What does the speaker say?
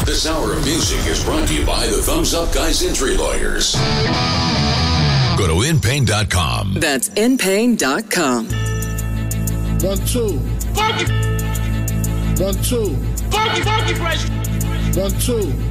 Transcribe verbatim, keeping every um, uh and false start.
This hour of music is brought to you by the Thumbs Up Guys Injury Lawyers. Go to in pain dot com. That's in pain dot com. One, two. Funky. One, two. Funky, funky fresh. One, two.